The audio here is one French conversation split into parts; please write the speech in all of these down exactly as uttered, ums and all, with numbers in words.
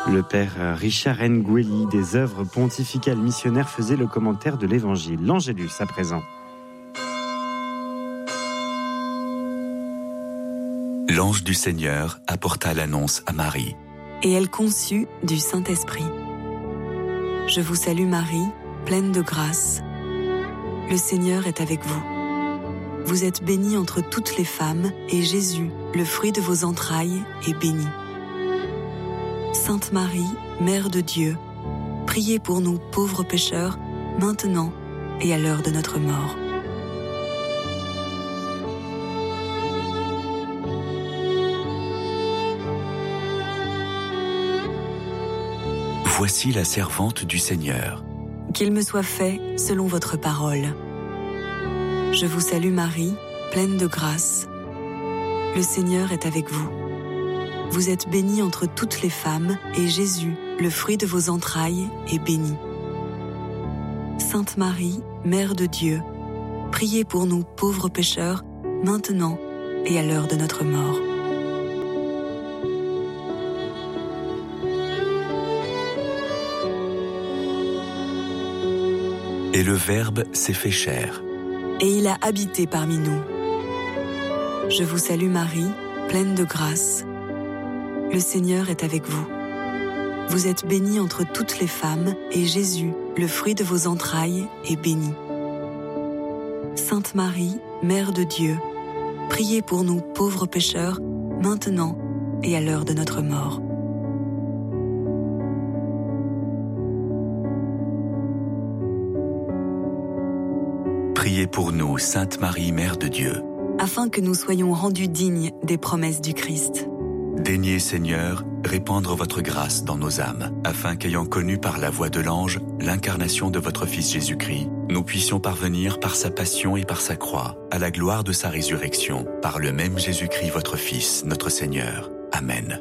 Le père Richard Ngueli des œuvres pontificales missionnaires faisait le commentaire de l'évangile. L'Angélus à présent. L'ange du Seigneur apporta l'annonce à Marie. Et elle conçut du Saint-Esprit. Je vous salue Marie, pleine de grâce. Le Seigneur est avec vous. Vous êtes bénie entre toutes les femmes, et Jésus, le fruit de vos entrailles, est béni. Sainte Marie, Mère de Dieu, priez pour nous pauvres pécheurs, maintenant et à l'heure de notre mort. Voici la servante du Seigneur. Qu'il me soit fait selon votre parole. Je vous salue Marie, pleine de grâce. Le Seigneur est avec vous. Vous êtes bénie entre toutes les femmes, et Jésus, le fruit de vos entrailles, est béni. Sainte Marie, Mère de Dieu, priez pour nous pauvres pécheurs, maintenant et à l'heure de notre mort. Et le Verbe s'est fait chair. Et il a habité parmi nous. Je vous salue Marie, pleine de grâce. Le Seigneur est avec vous. Vous êtes bénie entre toutes les femmes, et Jésus, le fruit de vos entrailles, est béni. Sainte Marie, Mère de Dieu, priez pour nous pauvres pécheurs, maintenant et à l'heure de notre mort. Priez pour nous, Sainte Marie, Mère de Dieu. Afin que nous soyons rendus dignes des promesses du Christ. Daignez, Seigneur, répandre votre grâce dans nos âmes, afin qu'ayant connu par la voix de l'ange l'incarnation de votre Fils Jésus-Christ, nous puissions parvenir par sa passion et par sa croix à la gloire de sa résurrection, par le même Jésus-Christ votre Fils, notre Seigneur. Amen.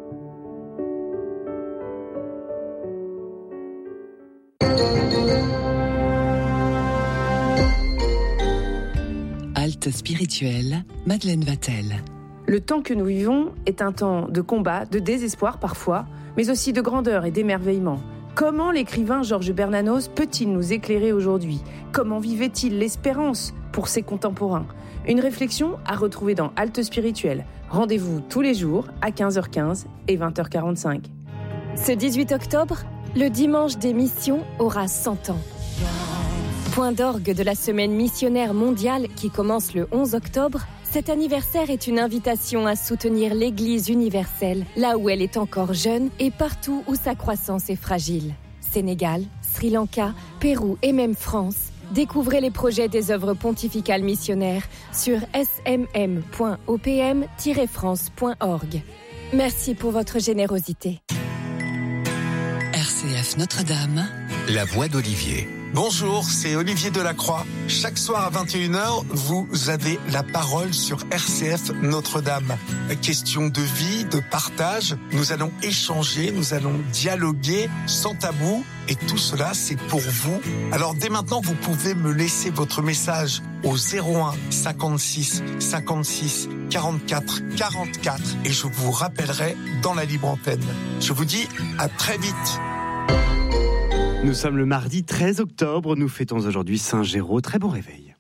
Halte spirituelle, Madeleine Vatel. Le temps que nous vivons est un temps de combat, de désespoir parfois, mais aussi de grandeur et d'émerveillement. Comment l'écrivain Georges Bernanos peut-il nous éclairer aujourd'hui ? Comment vivait-il l'espérance pour ses contemporains ? Une réflexion à retrouver dans Halte spirituelle. Rendez-vous tous les jours à quinze heures quinze et vingt heures quarante-cinq. Ce dix-huit octobre, le dimanche des missions aura cent ans. Point d'orgue de la semaine missionnaire mondiale qui commence le onze octobre, cet anniversaire est une invitation à soutenir l'Église universelle, là où elle est encore jeune et partout où sa croissance est fragile. Sénégal, Sri Lanka, Pérou et même France. Découvrez les projets des œuvres pontificales missionnaires sur s m m point o p m tiret france point org. Merci pour votre générosité. R C F Notre-Dame. La voix d'Olivier. Bonjour, c'est Olivier Delacroix. Chaque soir à vingt et une heures, vous avez la parole sur R C F Notre-Dame. Question de vie, de partage, nous allons échanger, nous allons dialoguer sans tabou. Et tout cela, c'est pour vous. Alors dès maintenant, vous pouvez me laisser votre message au zéro un cinquante-six cinquante-six quarante-quatre quarante-quatre et je vous rappellerai dans la libre antenne. Je vous dis à très vite. Nous sommes le mardi treize octobre, nous fêtons aujourd'hui Saint-Géraud. Très bon réveil.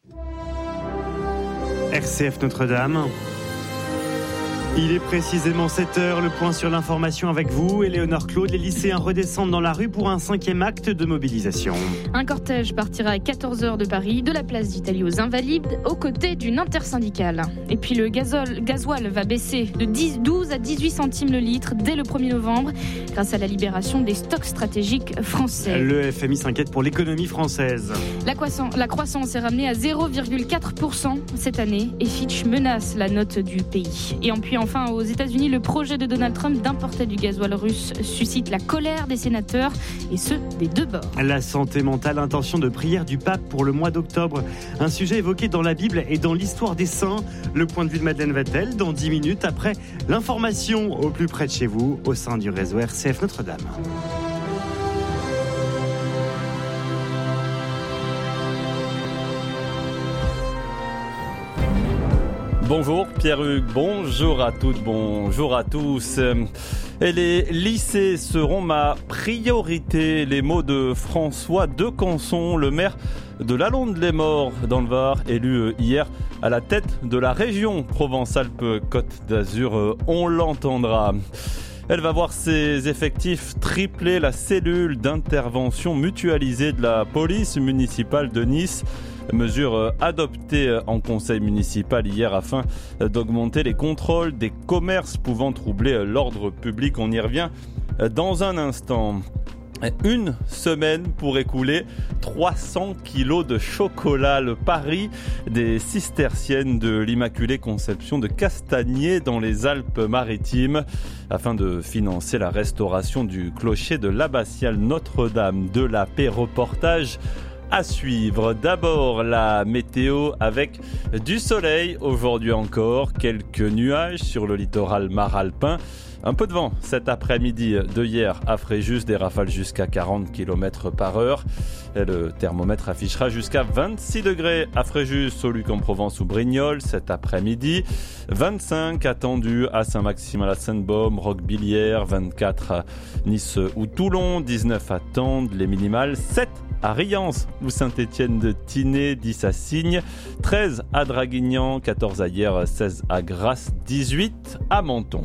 R C F Notre-Dame. Il est précisément sept heures, le point sur l'information avec vous. Éléonore Claude, les lycéens redescendent dans la rue pour un cinquième acte de mobilisation. Un cortège partira à quatorze heures de Paris, de la place d'Italie aux Invalides, aux côtés d'une intersyndicale. Et puis le gazole, gasoil va baisser de dix, douze à dix-huit centimes le litre dès le premier novembre, grâce à la libération des stocks stratégiques français. Le F M I s'inquiète pour l'économie française. La croissance, la croissance est ramenée à zéro virgule quatre pour cent cette année et Fitch menace la note du pays. Et en puis enfin, aux États-Unis, le projet de Donald Trump d'importer du gasoil russe suscite la colère des sénateurs, et ce, des deux bords. La santé mentale, intention de prière du pape pour le mois d'octobre. Un sujet évoqué dans la Bible et dans l'histoire des saints. Le point de vue de Madeleine Vatel, dans dix minutes, après l'information au plus près de chez vous, au sein du réseau R C F Notre-Dame. Bonjour Pierre-Hugues, bonjour à toutes, bonjour à tous. Et les lycées seront ma priorité. Les mots de François Decanson, le maire de Lalonde-les-Morts dans le Var, élu hier à la tête de la région Provence-Alpes-Côte d'Azur. On l'entendra. Elle va voir ses effectifs tripler. La cellule d'intervention mutualisée de la police municipale de Nice. Mesure adoptée en conseil municipal hier afin d'augmenter les contrôles des commerces pouvant troubler l'ordre public. On y revient dans un instant. Une semaine pour écouler trois cents kilos de chocolat. Le pari des cisterciennes de l'Immaculée Conception de Castagnier dans les Alpes-Maritimes afin de financer la restauration du clocher de l'abbatiale Notre-Dame de la Paix. Reportage à suivre. D'abord la météo avec du soleil aujourd'hui encore, quelques nuages sur le littoral maralpin. Un peu de vent cet après-midi de hier à Fréjus, des rafales jusqu'à quarante kilomètres par heure. Et le thermomètre affichera jusqu'à vingt-six degrés à Fréjus, au Luc-en-Provence ou Brignoles cet après-midi. vingt-cinq attendus à Saint-Maximin la Seine-Baume, Roquebillière, vingt-quatre à Nice ou Toulon, dix-neuf à Tende, les minimales, sept à Riance ou Saint-Étienne de Tinée, dix à Signes, treize à Draguignan, quatorze à Hyères, seize à Grasse, dix-huit à Menton.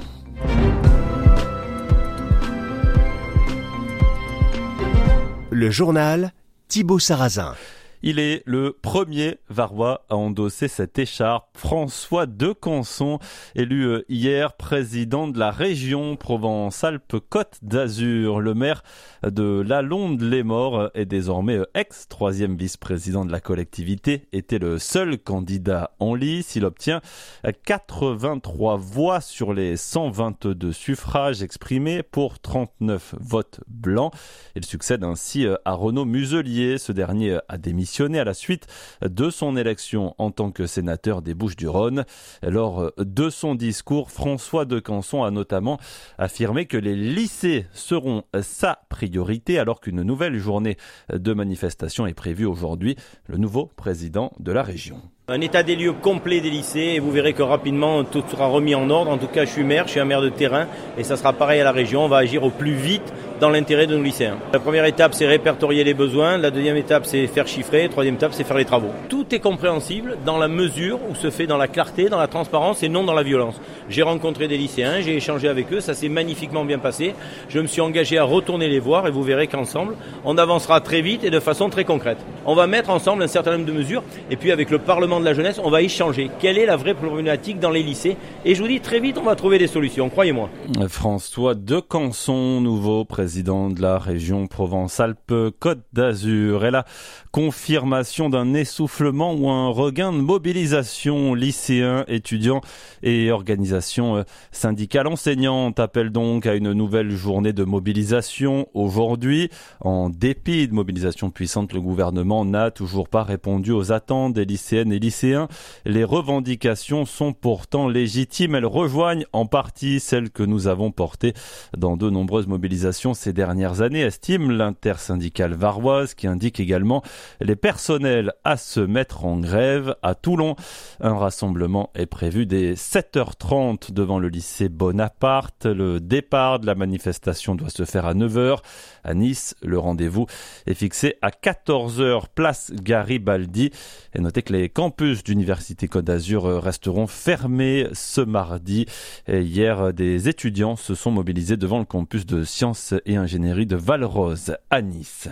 Le journal Thibaut Sarrazin. Il est le premier Varois à endosser cette écharpe. François Decanson, élu hier président de la région Provence-Alpes-Côte d'Azur. Le maire de Lalonde-les-Morts est désormais ex-troisième vice-président de la collectivité, était le seul candidat en lice. Il obtient quatre-vingt-trois voix sur les cent vingt-deux suffrages exprimés pour trente-neuf votes blancs. Il succède ainsi à Renaud Muselier. Ce dernier a démissionné à la suite de son élection en tant que sénateur des Bouches-du-Rhône. Lors de son discours, François Decanson a notamment affirmé que les lycées seront sa priorité alors qu'une nouvelle journée de manifestation est prévue aujourd'hui. Le nouveau président de la région. Un état des lieux complet des lycées et vous verrez que rapidement tout sera remis en ordre. En tout cas, je suis maire, je suis un maire de terrain et ça sera pareil à la région. On va agir au plus vite dans l'intérêt de nos lycéens. La première étape, c'est répertorier les besoins. La deuxième étape, c'est faire chiffrer. La troisième étape, c'est faire les travaux. Tout est compréhensible dans la mesure où se fait dans la clarté, dans la transparence et non dans la violence. J'ai rencontré des lycéens, j'ai échangé avec eux, ça s'est magnifiquement bien passé. Je me suis engagé à retourner les voir et vous verrez qu'ensemble, on avancera très vite et de façon très concrète. On va mettre ensemble un certain nombre de mesures et puis avec le Parlement de la jeunesse, on va échanger. Quelle est la vraie problématique dans les lycées? Et je vous dis, très vite, on va trouver des solutions, croyez-moi. François Decanson, nouveau président de la région Provence-Alpes-Côte d'Azur. Et la confirmation d'un essoufflement ou un regain de mobilisation. Lycéens, étudiants et organisations syndicales enseignantes appellent donc à une nouvelle journée de mobilisation aujourd'hui. En dépit de mobilisation puissante, le gouvernement n'a toujours pas répondu aux attentes des lycéennes et lycéens. Les revendications sont pourtant légitimes. Elles rejoignent en partie celles que nous avons portées dans de nombreuses mobilisations ces dernières années, estime l'intersyndicale varoise, qui indique également les personnels à se mettre en grève. À Toulon, un rassemblement est prévu dès sept heures trente devant le lycée Bonaparte. Le départ de la manifestation doit se faire à neuf heures. À Nice, le rendez-vous est fixé à quatorze heures, place Garibaldi. Et notez que les campus d'Université Côte d'Azur resteront fermés ce mardi. Et hier, des étudiants se sont mobilisés devant le campus de sciences et ingénierie de Valrose à Nice.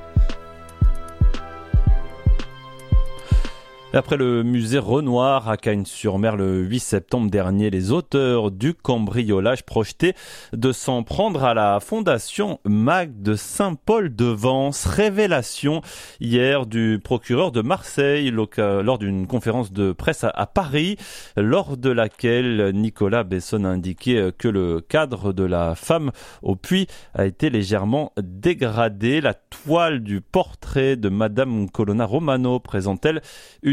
Après le musée Renoir à Cagnes-sur-Mer le huit septembre dernier, les auteurs du cambriolage projetaient de s'en prendre à la fondation Mag de Saint-Paul-de-Vence. Révélation hier du procureur de Marseille lors d'une conférence de presse à Paris, lors de laquelle Nicolas Besson a indiqué que le cadre de la femme au puits a été légèrement dégradé. La toile du portrait de Madame Colonna Romano présente-t-elle une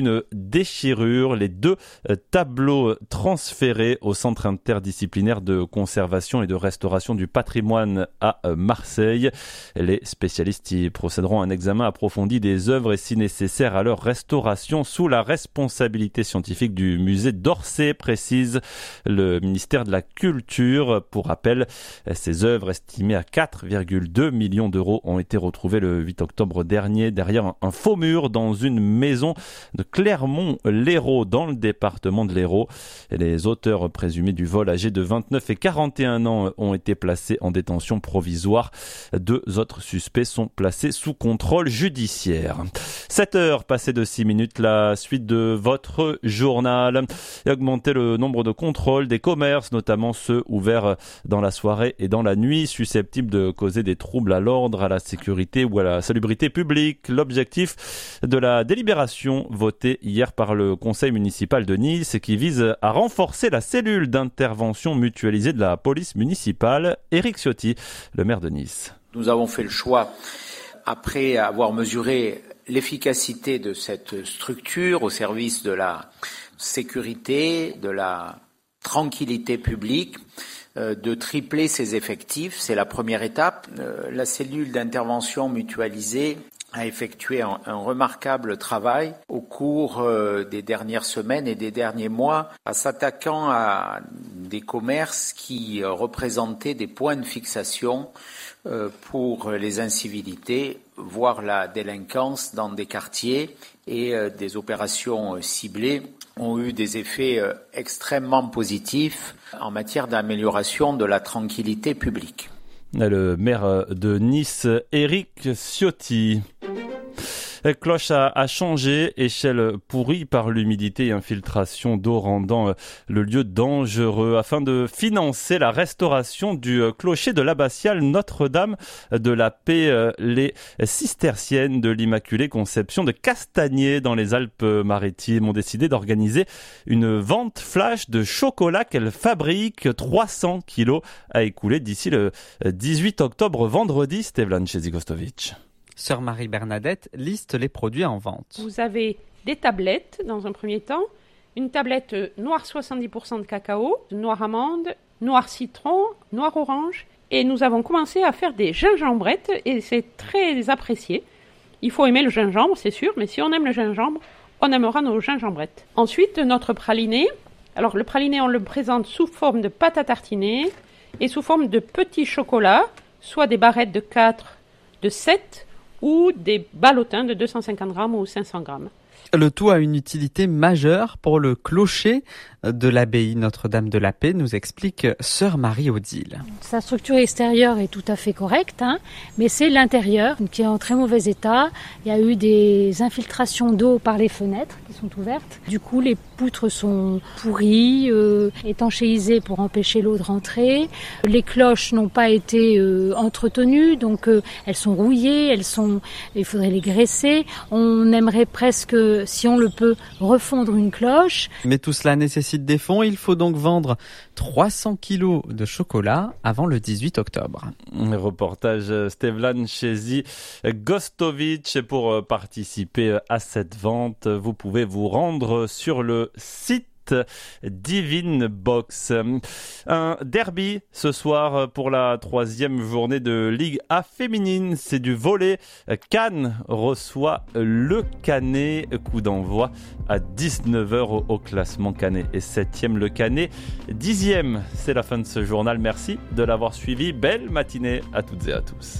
une déchirure. Les deux tableaux transférés au Centre interdisciplinaire de conservation et de restauration du patrimoine à Marseille. Les spécialistes y procéderont à un examen approfondi des œuvres et si nécessaire à leur restauration sous la responsabilité scientifique du musée d'Orsay, précise le ministère de la Culture. Pour rappel, ces œuvres estimées à quatre virgule deux millions d'euros ont été retrouvées le huit octobre dernier derrière un faux mur dans une maison de Clermont-Lérault dans le département de l'Hérault. Et les auteurs présumés du vol, âgés de vingt-neuf et quarante et un ans, ont été placés en détention provisoire. Deux autres suspects sont placés sous contrôle judiciaire. sept heures passées de six minutes, la suite de votre journal. Et augmenter le nombre de contrôles des commerces, notamment ceux ouverts dans la soirée et dans la nuit, susceptibles de causer des troubles à l'ordre, à la sécurité ou à la salubrité publique. L'objectif de la délibération votée hier par le conseil municipal de Nice qui vise à renforcer la cellule d'intervention mutualisée de la police municipale. Éric Ciotti, le maire de Nice. Nous avons fait le choix, après avoir mesuré l'efficacité de cette structure au service de la sécurité, de la tranquillité publique, euh, de tripler ses effectifs. C'est la première étape. Euh, la cellule d'intervention mutualisée a effectué un, un remarquable travail au cours euh, des dernières semaines et des derniers mois, en s'attaquant à des commerces qui euh, représentaient des points de fixation euh, pour les incivilités, voire la délinquance dans des quartiers, et euh, des opérations euh, ciblées ont eu des effets euh, extrêmement positifs en matière d'amélioration de la tranquillité publique. Le maire de Nice, Éric Ciotti. Cloche a, a changé, échelle pourrie par l'humidité et infiltration d'eau rendant le lieu dangereux. Afin de financer la restauration du clocher de l'abbatiale Notre-Dame de la Paix, les cisterciennes de l'Immaculée Conception de Castagnier dans les Alpes-Maritimes ont décidé d'organiser une vente flash de chocolat qu'elles fabriquent, trois cents kilos à écouler d'ici le dix-huit octobre, vendredi. Stevlan Chezigostovic. Sœur Marie-Bernadette liste les produits en vente. Vous avez des tablettes dans un premier temps, une tablette noir soixante-dix pour cent de cacao, noir amande, noir citron, noir orange. Et nous avons commencé à faire des gingembrettes et c'est très apprécié. Il faut aimer le gingembre, c'est sûr, mais si on aime le gingembre, on aimera nos gingembrettes. Ensuite, notre praliné. Alors le praliné, on le présente sous forme de pâte à tartiner et sous forme de petits chocolats, soit des barrettes de quatre, de sept ou des ballotins de deux cent cinquante grammes ou cinq cents grammes. Le tout a une utilité majeure pour le clocher de l'abbaye Notre-Dame de la Paix, nous explique sœur Marie-Odile. Sa structure extérieure est tout à fait correcte, hein, mais c'est l'intérieur qui est en très mauvais état. Il y a eu des infiltrations d'eau par les fenêtres qui sont ouvertes. Du coup, les poutres sont pourries, euh, étanchéisées pour empêcher l'eau de rentrer. Les cloches n'ont pas été euh, entretenues, donc euh, elles sont rouillées, elles sont, il faudrait les graisser. On aimerait presque, si on le peut, refondre une cloche. Mais tout cela nécessite des fonds. Il faut donc vendre trois cents kilos de chocolat avant le dix-huit octobre. Reportage Stevlan Chezigostovic. Pour participer à cette vente, vous pouvez vous rendre sur le site Divine Box. Un derby ce soir pour la troisième journée de Ligue A féminine. C'est du volley. Cannes reçoit le Canet. Coup d'envoi à dix-neuf heures au, au classement. Canet est septième, le Canet dixième. C'est la fin de ce journal. Merci de l'avoir suivi. Belle matinée à toutes et à tous.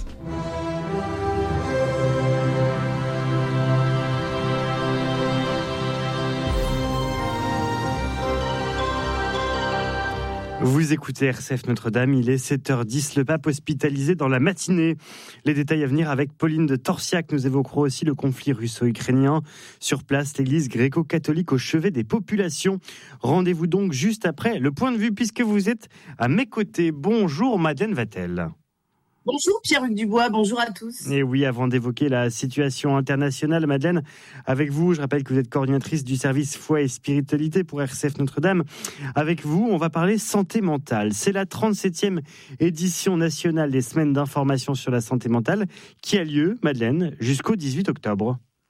Vous écoutez R C F Notre-Dame, il est sept heures dix, le pape hospitalisé dans la matinée. Les détails à venir avec Pauline de Torsiac. Nous évoquerons aussi le conflit russo-ukrainien. Sur place, l'église gréco-catholique au chevet des populations. Rendez-vous donc juste après le point de vue, puisque vous êtes à mes côtés. Bonjour Madeleine Vatel. Bonjour Pierre-Hugues Dubois, bonjour à tous. Et oui, avant d'évoquer la situation internationale, Madeleine, avec vous, je rappelle que vous êtes coordinatrice du service foi et spiritualité pour R C F Notre-Dame. Avec vous, on va parler santé mentale. C'est la trente-septième édition nationale des semaines d'information sur la santé mentale qui a lieu, Madeleine, jusqu'au dix-huit octobre.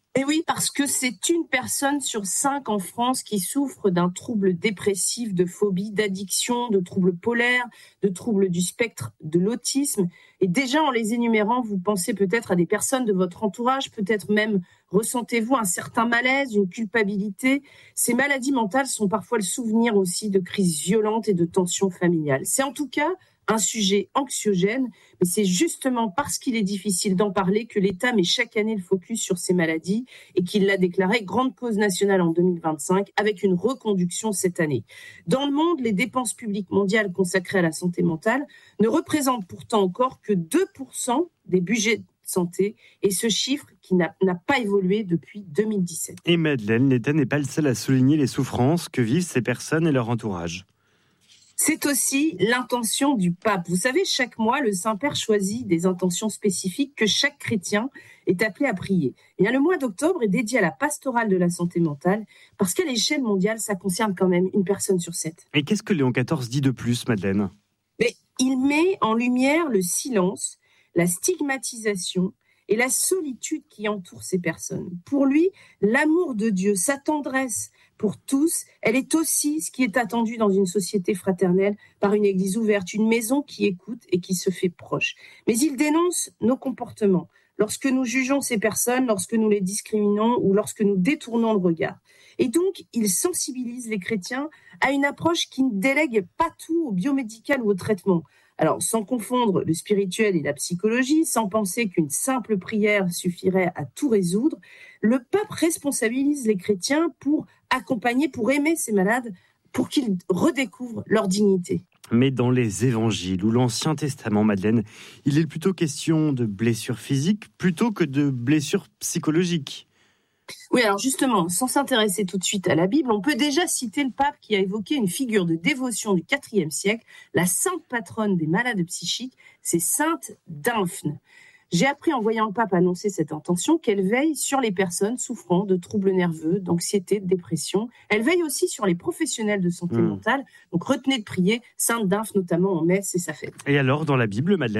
Et oui, parce que c'est une personne sur cinq en France qui souffre d'un trouble dépressif, de phobie, d'addiction, de troubles polaires, de troubles du spectre de l'autisme. Et déjà, en les énumérant, vous pensez peut-être à des personnes de votre entourage, peut-être même ressentez-vous un certain malaise, une culpabilité. Ces maladies mentales sont parfois le souvenir aussi de crises violentes et de tensions familiales. C'est en tout cas un sujet anxiogène, mais c'est justement parce qu'il est difficile d'en parler que l'État met chaque année le focus sur ces maladies et qu'il l'a déclaré grande cause nationale en deux mille vingt-cinq avec une reconduction cette année. Dans le monde, les dépenses publiques mondiales consacrées à la santé mentale ne représentent pourtant encore que deux pour cent des budgets de santé et ce chiffre qui n'a, n'a pas évolué depuis deux mille dix-sept. Et Madeleine, l'État n'est pas le seul à souligner les souffrances que vivent ces personnes et leur entourage. C'est aussi l'intention du pape. Vous savez, chaque mois, le Saint-Père choisit des intentions spécifiques que chaque chrétien est appelé à prier. Et bien, le mois d'octobre est dédié à la pastorale de la santé mentale, parce qu'à l'échelle mondiale, ça concerne quand même une personne sur sept. Et qu'est-ce que Léon quatorze dit de plus, Madeleine ? Mais il met en lumière le silence, la stigmatisation et la solitude qui entoure ces personnes. Pour lui, l'amour de Dieu, sa tendresse pour tous, elle est aussi ce qui est attendu dans une société fraternelle par une église ouverte, une maison qui écoute et qui se fait proche. Mais il dénonce nos comportements. Lorsque nous jugeons ces personnes, lorsque nous les discriminons ou lorsque nous détournons le regard. Et donc, il sensibilise les chrétiens à une approche qui ne délègue pas tout au biomédical ou au traitement. Alors, sans confondre le spirituel et la psychologie, sans penser qu'une simple prière suffirait à tout résoudre, le pape responsabilise les chrétiens pour accompagner, pour aimer ces malades, pour qu'ils redécouvrent leur dignité. Mais dans les évangiles ou l'Ancien Testament, Madeleine, il est plutôt question de blessures physiques plutôt que de blessures psychologiques. Oui, alors justement, sans s'intéresser tout de suite à la Bible, on peut déjà citer le pape qui a évoqué une figure de dévotion du quatrième siècle, la sainte patronne des malades psychiques, c'est sainte Dymphne. J'ai appris en voyant le pape annoncer cette intention qu'elle veille sur les personnes souffrant de troubles nerveux, d'anxiété, de dépression. Elle veille aussi sur les professionnels de santé mmh. mentale. Donc retenez de prier sainte Dymphne, notamment en mai, c'est sa fête. Et alors, dans la Bible, Madeleine ?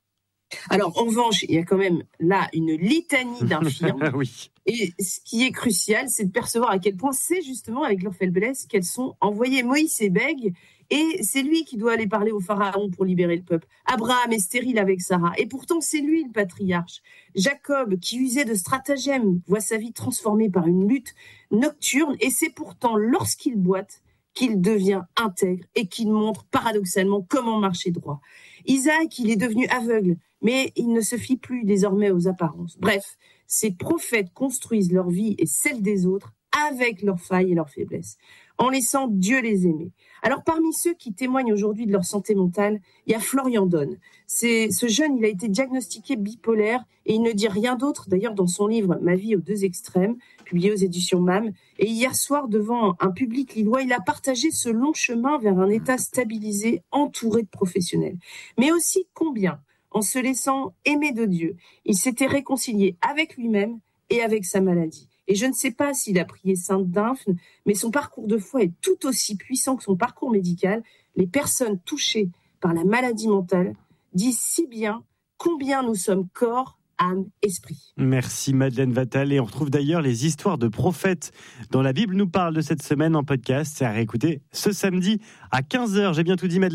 Alors, en revanche, il y a quand même là une litanie d'infirmes. Oui. Et ce qui est crucial, c'est de percevoir à quel point c'est justement avec leur faiblesse qu'elles sont envoyées. Moïse est bègue et c'est lui qui doit aller parler au pharaon pour libérer le peuple. Abraham est stérile avec Sarah et pourtant c'est lui le patriarche. Jacob, qui usait de stratagèmes, voit sa vie transformée par une lutte nocturne et c'est pourtant lorsqu'il boite qu'il devient intègre et qu'il montre paradoxalement comment marcher droit. Isaac, il est devenu aveugle, mais il ne se fie plus désormais aux apparences. Bref, ces prophètes construisent leur vie et celle des autres avec leurs failles et leurs faiblesses, en laissant Dieu les aimer. Alors parmi ceux qui témoignent aujourd'hui de leur santé mentale, il y a Florian Donne. C'est, ce jeune, il a été diagnostiqué bipolaire et il ne dit rien d'autre, d'ailleurs dans son livre « Ma vie aux deux extrêmes », publié aux éditions M A M. Et hier soir, devant un public lillois, il a partagé ce long chemin vers un état stabilisé, entouré de professionnels. Mais aussi combien, en se laissant aimer de Dieu, il s'était réconcilié avec lui-même et avec sa maladie. Et je ne sais pas s'il a prié sainte Dymphne, mais son parcours de foi est tout aussi puissant que son parcours médical. Les personnes touchées par la maladie mentale disent si bien combien nous sommes corps, âme, esprit. Merci Madeleine Vatel. Et on retrouve d'ailleurs les histoires de prophètes dont la Bible nous parle de cette semaine en podcast. C'est à réécouter ce samedi à quinze heures. J'ai bien tout dit, Madeleine ?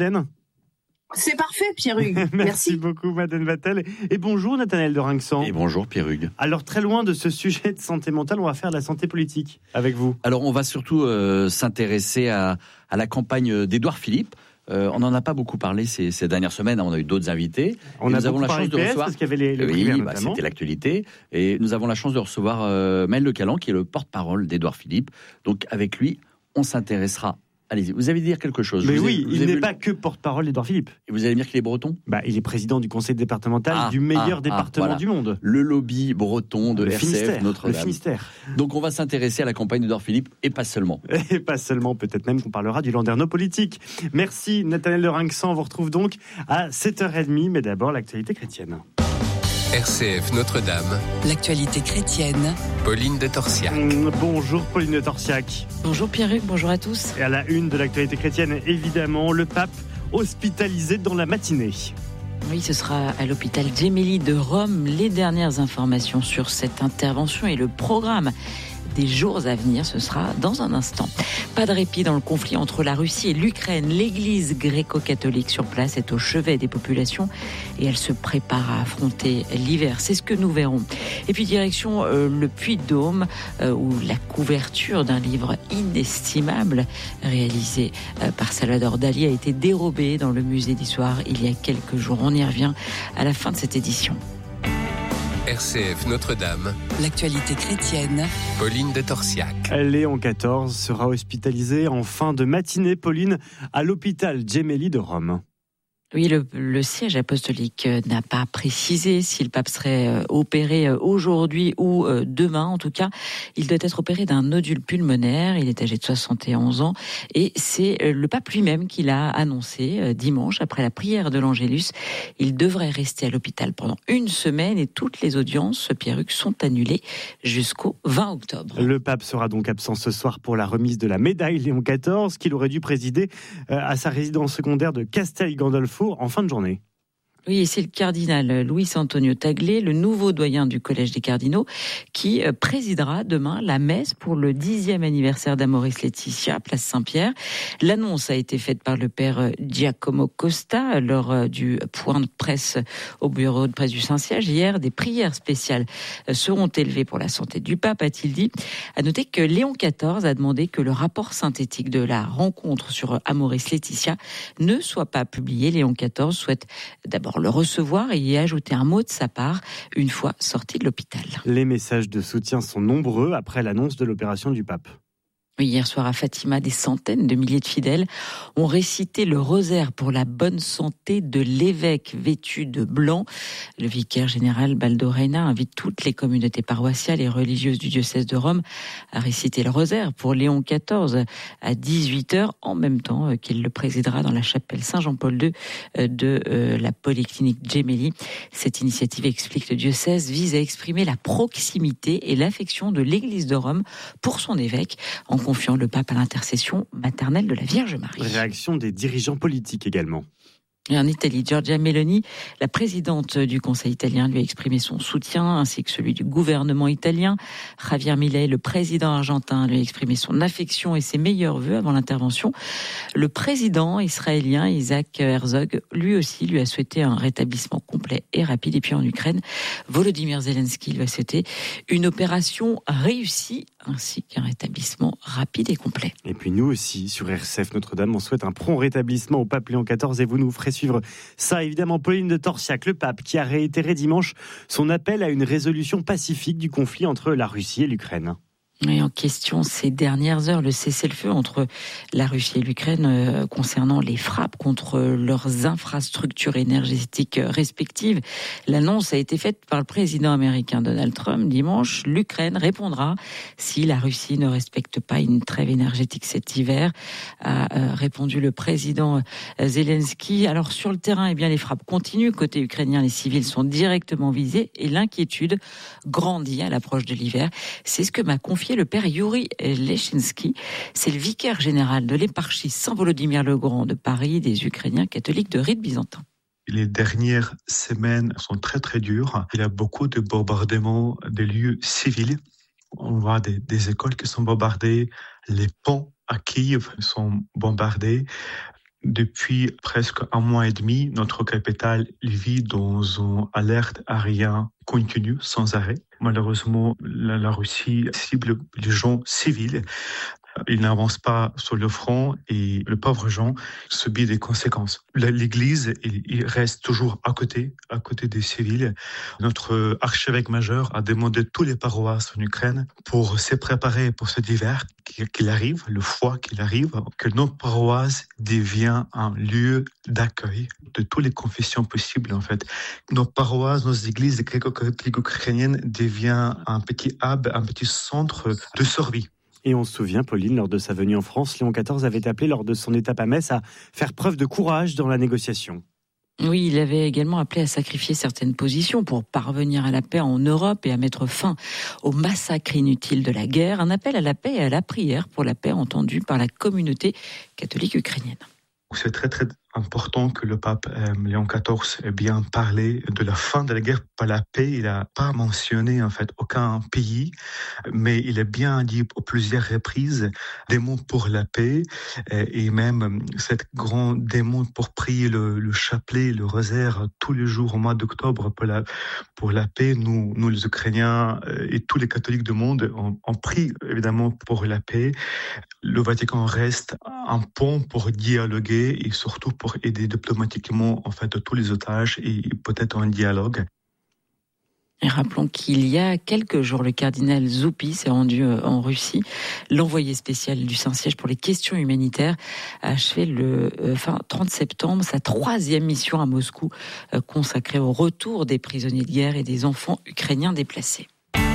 C'est parfait, Pierre-Hugues. Merci, Merci beaucoup, Madeleine Vatel. Et bonjour, Nathanaël de Rinxan. Et bonjour, Pierre-Hugues. Alors, très loin de ce sujet de santé mentale, on va faire de la santé politique avec vous. Alors, on va surtout euh, s'intéresser à, à la campagne d'Édouard Philippe. Euh, on n'en a pas beaucoup parlé ces, ces dernières semaines. On a eu d'autres invités. On et a nous avons la chance de P S recevoir. Parce qu'il y avait les, les oui, primaires, bah, c'était l'actualité. Et nous avons la chance de recevoir euh, Maël Le Calan, qui est le porte-parole d'Édouard Philippe. Donc, avec lui, on s'intéressera. Allez-y, vous allez dire quelque chose. Mais vous oui, avez, il n'est vu... pas que porte-parole d'Édouard Philippe. Et vous allez me dire qu'il est breton ? Bah, il est président du conseil départemental ah, du meilleur ah, département ah, voilà. du monde. Le lobby breton de le R C F Finistère, Notre-Dame. Le Finistère. Donc on va s'intéresser à la campagne d'Édouard Philippe et pas seulement. Et pas seulement, peut-être même qu'on parlera du landerneau politique. Merci Nathanaël de Rinxan. On vous retrouve donc à sept heures trente, mais d'abord l'actualité chrétienne. R C F Notre-Dame. L'actualité chrétienne. Pauline de Torsiac. Bonjour Pauline de Torsiac. Bonjour Pierre-Hugues, bonjour à tous. Et à la une de l'actualité chrétienne, évidemment, le pape hospitalisé dans la matinée. Oui, ce sera à l'hôpital Gemelli de Rome. Les dernières informations sur cette intervention et le programme des jours à venir, ce sera dans un instant. Pas de répit dans le conflit entre la Russie et l'Ukraine. L'église gréco-catholique sur place est au chevet des populations et elle se prépare à affronter l'hiver. C'est ce que nous verrons. Et puis direction euh, le Puy-de-Dôme euh, où la couverture d'un livre inestimable réalisé euh, par Salvador Dali a été dérobée dans le musée d'histoire il y a quelques jours. On y revient à la fin de cette édition. R C F Notre-Dame. L'actualité chrétienne. Pauline de Torsiac. Léon quatorze sera hospitalisé en fin de matinée, Pauline, à l'hôpital Gemelli de Rome. Oui, le, le siège apostolique n'a pas précisé si le pape serait opéré aujourd'hui ou demain. En tout cas, il doit être opéré d'un nodule pulmonaire. Il est âgé de soixante et onze ans et c'est le pape lui-même qui l'a annoncé dimanche après la prière de l'Angélus. Il devrait rester à l'hôpital pendant une semaine et toutes les audiences, Pierruc, sont annulées jusqu'au vingt octobre. Le pape sera donc absent ce soir pour la remise de la médaille Léon quatorze qu'il aurait dû présider à sa résidence secondaire de Castel Gandolfo en fin de journée. Oui, et c'est le cardinal Luis Antonio Tagle, le nouveau doyen du Collège des cardinaux, qui présidera demain la messe pour le dixième anniversaire d'Amoris Laetitia, place Saint-Pierre. L'annonce a été faite par le père Giacomo Costa lors du point de presse au bureau de presse du Saint-Siège. Hier, des prières spéciales seront élevées pour la santé du pape, a-t-il dit. À noter que Léon quatorze a demandé que le rapport synthétique de la rencontre sur Amoris Laetitia ne soit pas publié. Léon quatorze souhaite d'abord le recevoir et y ajouter un mot de sa part une fois sorti de l'hôpital. Les messages de soutien sont nombreux après l'annonce de l'opération du pape. Hier soir à Fatima, des centaines de milliers de fidèles ont récité le rosaire pour la bonne santé de l'évêque vêtu de blanc. Le vicaire général Baldo Reina invite toutes les communautés paroissiales et religieuses du diocèse de Rome à réciter le rosaire pour Léon quatorze à dix-huit heures, en même temps qu'il le présidera dans la chapelle Saint-Jean-Paul deux de la polyclinique Gemelli. Cette initiative, explique le diocèse, vise à exprimer la proximité et l'affection de l'Église de Rome pour son évêque, en confiant le pape à l'intercession maternelle de la Vierge Marie. Réaction des dirigeants politiques également. Et en Italie, Giorgia Meloni, la présidente du Conseil italien, lui a exprimé son soutien, ainsi que celui du gouvernement italien. Javier Milei, le président argentin, lui a exprimé son affection et ses meilleurs vœux avant l'intervention. Le président israélien, Isaac Herzog, lui aussi, lui a souhaité un rétablissement complet et rapide. Et puis en Ukraine, Volodymyr Zelensky lui a souhaité une opération réussie, ainsi qu'un rétablissement rapide et complet. Et puis nous aussi, sur R C F Notre-Dame, on souhaite un prompt rétablissement au pape Léon quatorze et vous nous ferez suivre ça, évidemment. Pauline de Torsiac, le pape qui a réitéré dimanche son appel à une résolution pacifique du conflit entre la Russie et l'Ukraine. Et en question ces dernières heures, le cessez-le-feu entre la Russie et l'Ukraine euh, concernant les frappes contre leurs infrastructures énergétiques respectives. L'annonce a été faite par le président américain Donald Trump dimanche. L'Ukraine répondra si la Russie ne respecte pas une trêve énergétique cet hiver, a euh, répondu le président Zelensky. Alors sur le terrain, eh bien les frappes continuent. Côté ukrainien, les civils sont directement visés et l'inquiétude grandit à l'approche de l'hiver. C'est ce que m'a confié le père Yuri Lechinsky, c'est le vicaire général de l'éparchie Saint-Volodymyr le Grand de Paris des Ukrainiens catholiques de rite byzantin. Les dernières semaines sont très très dures. Il y a beaucoup de bombardements des lieux civils. On voit des, des écoles qui sont bombardées, les ponts à Kiev sont bombardés. Depuis presque un mois et demi, notre capitale vit dans une alerte aérienne continue, sans arrêt. Malheureusement, la, la Russie cible les gens civils. Il n'avance pas sur le front et le pauvre Jean subit des conséquences. L'Église, il, il reste toujours à côté, à côté des civils. Notre archevêque majeur a demandé à tous les paroisses en Ukraine pour se préparer pour cet hiver qu'il arrive, le froid qu'il arrive, que nos paroisses deviennent un lieu d'accueil de toutes les confessions possibles, en fait. Nos paroisses, nos églises gréco-catholiques ukrainiennes deviennent un petit hub, un petit centre de survie. Et on se souvient, Pauline, lors de sa venue en France, Léon quatorze avait appelé lors de son étape à Metz à faire preuve de courage dans la négociation. Oui, il avait également appelé à sacrifier certaines positions pour parvenir à la paix en Europe et à mettre fin au massacre inutile de la guerre. Un appel à la paix et à la prière pour la paix entendu par la communauté catholique ukrainienne. C'est très très important que le pape euh, Léon quatorze ait bien parlé de la fin de la guerre par la paix. Il n'a pas mentionné en fait aucun pays, mais il a bien dit à plusieurs reprises des mots pour la paix, et même cette grande démon pour prier le, le chapelet, le rosaire tous les jours au mois d'octobre pour la, pour la paix. Nous, nous les Ukrainiens et tous les catholiques du monde, on, on prie évidemment pour la paix. Le Vatican reste un pont pour dialoguer et surtout pour aider diplomatiquement en fait tous les otages et peut-être un dialogue. Et rappelons qu'il y a quelques jours, le cardinal Zuppi s'est rendu en Russie. L'envoyé spécial du Saint-Siège pour les questions humanitaires a achevé le fin trente septembre sa troisième mission à Moscou, consacrée au retour des prisonniers de guerre et des enfants ukrainiens déplacés.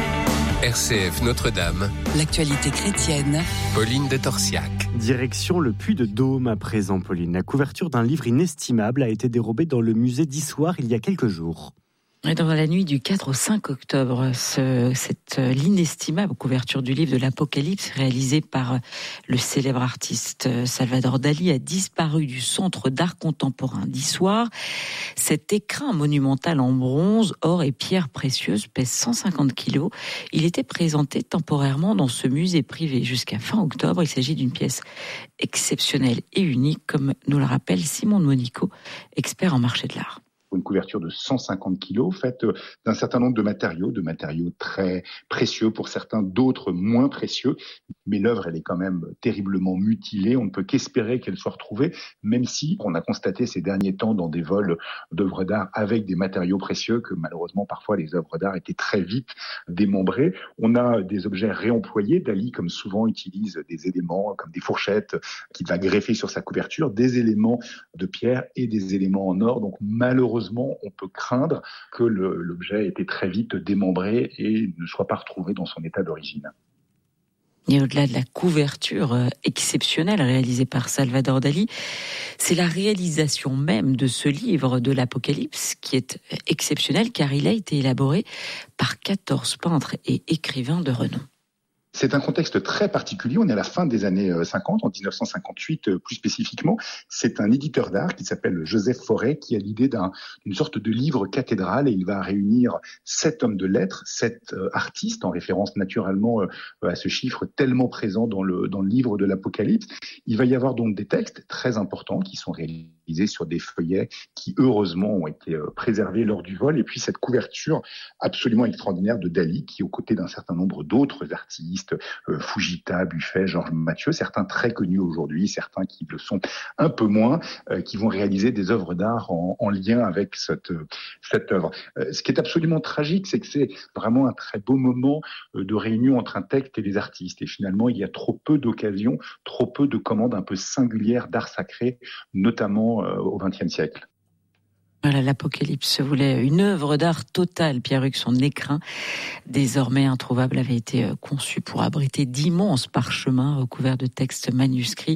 R C F Notre-Dame. L'actualité chrétienne. Pauline de Torsiac. Direction le Puy de Dôme à présent, Pauline. La couverture d'un livre inestimable a été dérobée dans le musée d'Issoire il y a quelques jours. Et dans la nuit du quatre au cinq octobre, ce, cette, l'inestimable couverture du livre de l'Apocalypse réalisée par le célèbre artiste Salvador Dali a disparu du centre d'art contemporain d'Issoire. Cet écrin monumental en bronze, or et pierres précieuses pèse cent cinquante kilos. Il était présenté temporairement dans ce musée privé jusqu'à fin octobre. Il s'agit d'une pièce exceptionnelle et unique, comme nous le rappelle Simon de Monico, expert en marché de l'art. Une couverture de cent cinquante kilos faite d'un certain nombre de matériaux, de matériaux très précieux pour certains, d'autres moins précieux. Mais l'œuvre, elle est quand même terriblement mutilée. On ne peut qu'espérer qu'elle soit retrouvée, même si on a constaté ces derniers temps dans des vols d'œuvres d'art avec des matériaux précieux que malheureusement parfois les œuvres d'art étaient très vite démembrées. On a des objets réemployés. Dali, comme souvent, utilise des éléments comme des fourchettes qu'il va greffer sur sa couverture, des éléments de pierre et des éléments en or. Donc malheureusement, on peut craindre que le, l'objet ait été très vite démembré et ne soit pas retrouvé dans son état d'origine. Et au-delà de la couverture exceptionnelle réalisée par Salvador Dali, c'est la réalisation même de ce livre de l'Apocalypse qui est exceptionnelle car il a été élaboré par quatorze peintres et écrivains de renom. C'est un contexte très particulier. On est à la fin des années cinquante, en dix-neuf cent cinquante-huit plus spécifiquement. C'est un éditeur d'art qui s'appelle Joseph Fauré qui a l'idée d'un, d'une sorte de livre cathédrale et il va réunir sept hommes de lettres, sept euh, artistes, en référence naturellement euh, à ce chiffre tellement présent dans le, dans le livre de l'Apocalypse. Il va y avoir donc des textes très importants qui sont réalisés sur des feuillets qui heureusement ont été euh, préservés lors du vol et puis cette couverture absolument extraordinaire de Dali qui, aux côtés d'un certain nombre d'autres artistes, Euh, Fujita, Buffet, Georges Mathieu, certains très connus aujourd'hui, certains qui le sont un peu moins, euh, qui vont réaliser des œuvres d'art en, en lien avec cette, euh, cette œuvre. Euh, ce qui est absolument tragique, c'est que c'est vraiment un très beau moment euh, de réunion entre un texte et les artistes. Et finalement, il y a trop peu d'occasions, trop peu de commandes un peu singulières d'art sacré, notamment euh, au vingtième siècle. Voilà, l'Apocalypse voulait une œuvre d'art totale. Pierre-Hugues, son écrin, désormais introuvable, avait été conçu pour abriter d'immenses parchemins recouverts de textes manuscrits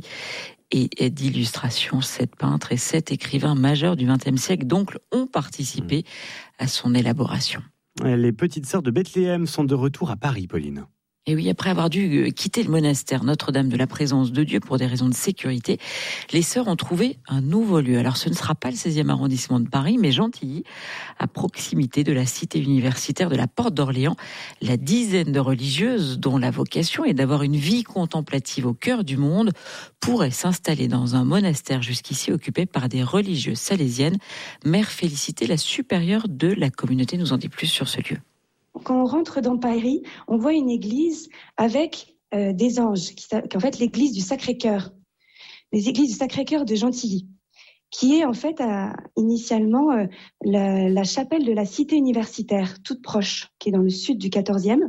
et d'illustrations. Sept peintres et sept écrivains majeurs du vingtième siècle, donc, ont participé à son élaboration. Les petites sœurs de Bethléem sont de retour à Paris, Pauline. Et oui, après avoir dû quitter le monastère Notre-Dame de la Présence de Dieu pour des raisons de sécurité, les sœurs ont trouvé un nouveau lieu. Alors ce ne sera pas le seizième arrondissement de Paris, mais Gentilly, à proximité de la cité universitaire de la Porte d'Orléans. La dizaine de religieuses, dont la vocation est d'avoir une vie contemplative au cœur du monde, pourraient s'installer dans un monastère jusqu'ici occupé par des religieuses salésiennes. Mère Félicité, la supérieure de la communauté, nous en dit plus sur ce lieu. Quand on rentre dans Paris, on voit une église avec euh, des anges, qui, qui est en fait l'église du Sacré-Cœur, les églises du Sacré-Cœur de Gentilly, qui est en fait à, initialement euh, la, la chapelle de la cité universitaire, toute proche, qui est dans le sud du quatorzième.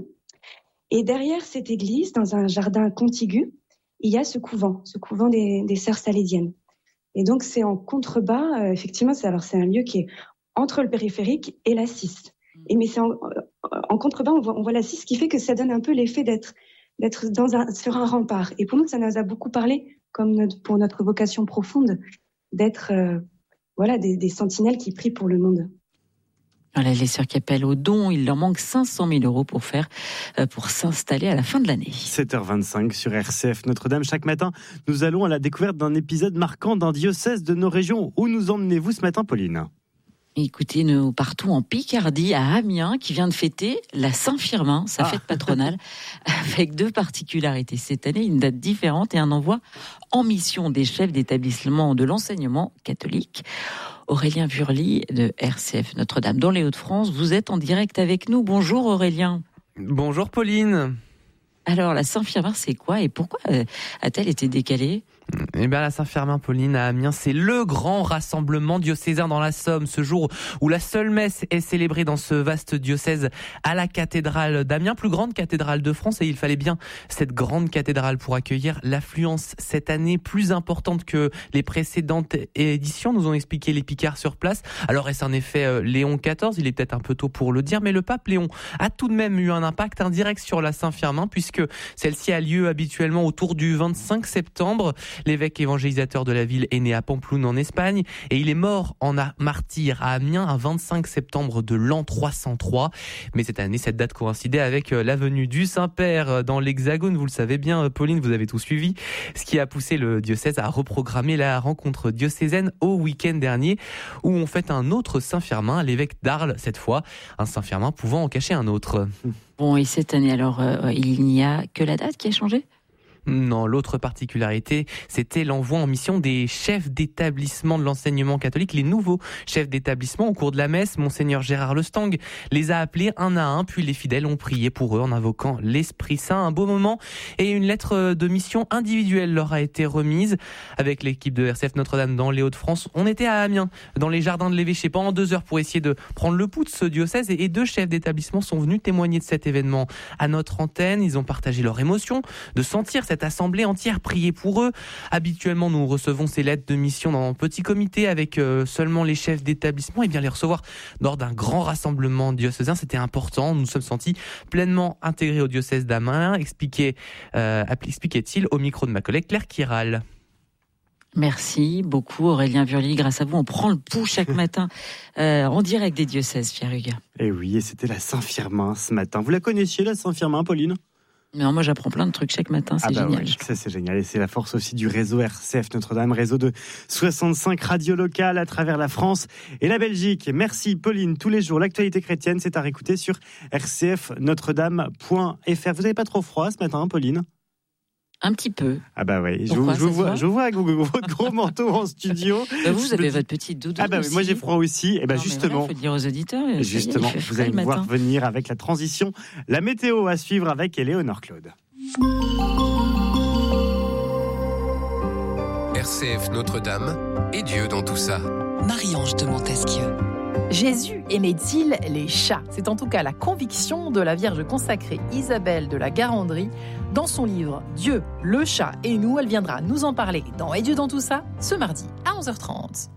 Et derrière cette église, dans un jardin contigu, il y a ce couvent, ce couvent des, des sœurs salésiennes. Et donc c'est en contrebas, euh, effectivement, c'est, alors c'est un lieu qui est entre le périphérique et la Cisse. Et mais c'est en, en contrebas, on voit, on voit la Cisse, ce qui fait que ça donne un peu l'effet d'être, d'être dans un, sur un rempart. Et pour nous, ça nous a beaucoup parlé, comme notre, pour notre vocation profonde, d'être euh, voilà, des, des sentinelles qui prient pour le monde. Voilà, les sœurs qui appellent au don, il leur manque cinq cent mille euros pour faire, pour s'installer à la fin de l'année. sept heures vingt-cinq sur R C F Notre-Dame. Chaque matin, nous allons à la découverte d'un épisode marquant d'un diocèse de nos régions. Où nous emmenez-vous ce matin, Pauline ? Écoutez, nous partons en Picardie, à Amiens, qui vient de fêter la Saint-Firmin, sa ah. fête patronale, avec deux particularités. Cette année, une date différente et un envoi en mission des chefs d'établissement de l'enseignement catholique. Aurélien Vurly de R C F Notre-Dame dans les Hauts-de-France, vous êtes en direct avec nous. Bonjour Aurélien. Bonjour Pauline. Alors la Saint-Firmin, c'est quoi et pourquoi a-t-elle été décalée ? Eh bien, la Saint-Firmin, Pauline, à Amiens, c'est le grand rassemblement diocésain dans la Somme, ce jour où la seule messe est célébrée dans ce vaste diocèse à la cathédrale d'Amiens, plus grande cathédrale de France, et il fallait bien cette grande cathédrale pour accueillir l'affluence cette année plus importante que les précédentes éditions, nous ont expliqué les Picards sur place. Alors, est-ce un effet euh, Léon quatorze ? Il est peut-être un peu tôt pour le dire, mais le pape Léon a tout de même eu un impact indirect sur la Saint-Firmin, puisque celle-ci a lieu habituellement autour du vingt-cinq septembre. L'évêque évangélisateur de la ville est né à Pampelune en Espagne et il est mort en martyr à Amiens un vingt-cinq septembre de l'an trois cent trois. Mais cette année, cette date coïncidait avec la venue du Saint-Père dans l'Hexagone. Vous le savez bien, Pauline, vous avez tout suivi. Ce qui a poussé le diocèse à reprogrammer la rencontre diocésaine au week-end dernier où on fête un autre Saint-Firmin, l'évêque d'Arles cette fois. Un Saint-Firmin pouvant en cacher un autre. Bon, et cette année, alors, euh, il n'y a que la date qui a changé ? Non, l'autre particularité, c'était l'envoi en mission des chefs d'établissement de l'enseignement catholique. Les nouveaux chefs d'établissement, au cours de la messe, Monseigneur Gérard Lestang les a appelés un à un, puis les fidèles ont prié pour eux en invoquant l'Esprit Saint. Un beau moment et une lettre de mission individuelle leur a été remise. Avec l'équipe de R C F Notre-Dame dans les Hauts-de-France, on était à Amiens, dans les jardins de l'évêché, pendant deux heures pour essayer de prendre le pouls de ce diocèse et deux chefs d'établissement sont venus témoigner de cet événement à notre antenne. Ils ont partagé leur émotion de sentir cette assemblée entière prier pour eux. Habituellement, nous recevons ces lettres de mission dans un petit comité avec euh, seulement les chefs d'établissement. Et bien les recevoir lors d'un grand rassemblement diocésain, c'était important. Nous nous sommes sentis pleinement intégrés au diocèse d'Amiens, expliquait, euh, expliquait-il au micro de ma collègue Claire Kiral. Merci beaucoup Aurélien Vurly. Grâce à vous, on prend le pouls chaque matin euh, en direct des diocèses, Pierre Hugues. Et oui, et c'était la Saint-Firmin ce matin. Vous la connaissiez, la Saint-Firmin, Pauline ? Non, moi j'apprends plein de trucs chaque matin, c'est ah bah génial. Ouais, ça c'est génial et c'est la force aussi du réseau R C F Notre-Dame, réseau de soixante-cinq radios locales à travers la France et la Belgique. Merci Pauline, tous les jours l'actualité chrétienne c'est à réécouter sur r c f notre dame point f r. Vous n'avez pas trop froid ce matin, Pauline ? Un petit peu. Ah bah oui, je, Pourquoi, je, vous vois, je vous vois avec votre gros manteau en studio. Bah vous, vous avez votre petite doudoune. Ah bah oui, moi j'ai froid aussi. Et bah non, justement, il faut dire aux auditeurs. Justement, il vous allez me voir venir avec la transition, la météo à suivre avec Éléonore Claude. R C F Notre-Dame et Dieu dans tout ça. Marie-Ange de Montesquieu. Jésus aimait-il les chats ? C'est en tout cas la conviction de la Vierge consacrée Isabelle de la Garandrie dans son livre « Dieu, le chat et nous ». Elle viendra nous en parler dans « Et Dieu dans tout ça » ce mardi à onze heures trente.